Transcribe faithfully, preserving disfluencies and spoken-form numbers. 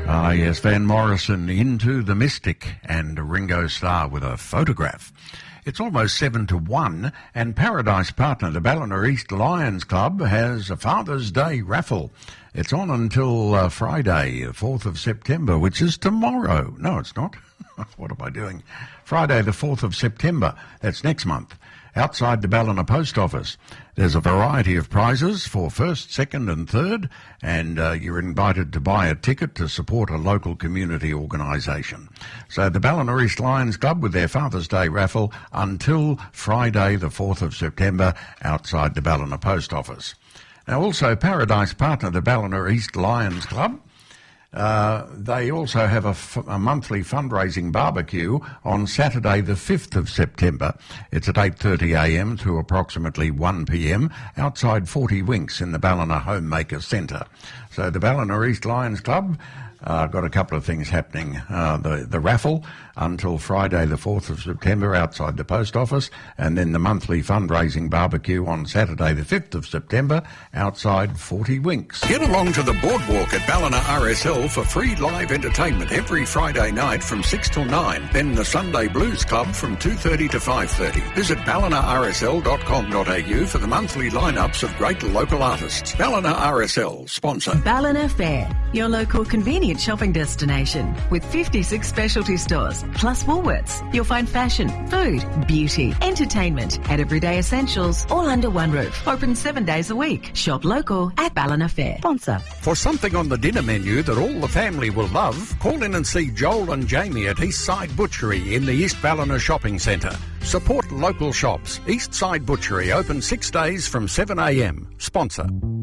Ah, yes, Van Morrison, Into the Mystic, and Ringo Starr with a photograph. It's almost seven to one, and Paradise partner, the Ballina East Lions Club, has a Father's Day raffle. It's on until uh, Friday, fourth of September, which is tomorrow. No, it's not. What am I doing? Friday, the fourth of September. That's next month. Outside the Ballina Post Office. There's a variety of prizes for first, second and third, and uh, you're invited to buy a ticket to support a local community organisation. So the Ballina East Lions Club with their Father's Day raffle until Friday the fourth of September outside the Ballina Post Office. Now also Paradise partner, the Ballina East Lions Club. Uh, they also have a, f- a monthly fundraising barbecue on Saturday the fifth of September. It's at eight thirty a m to approximately one p m outside forty Winks in the Ballina Homemaker Centre. So the Ballina East Lions Club uh, got a couple of things happening. Uh, the, the raffle until Friday the fourth of September outside the post office, and then the monthly fundraising barbecue on Saturday the fifth of September outside forty Winks. Get along to the boardwalk at Ballina R S L for free live entertainment every Friday night from six till nine. Then the Sunday Blues Club from two thirty to five thirty. Visit ballina r s l dot com dot a u for the monthly lineups of great local artists. Ballina R S L, sponsor. Ballina Fair, your local convenient shopping destination with fifty-six specialty stores, plus Woolworths. You'll find fashion, food, beauty, entertainment and everyday essentials all under one roof. Open seven days a week. Shop local at Ballina Fair. Sponsor. For something on the dinner menu that all the family will love, call in and see Joel and Jamie at Eastside Butchery in the East Ballina Shopping Centre. Support local shops. Eastside Butchery open six days from seven a m. Sponsor.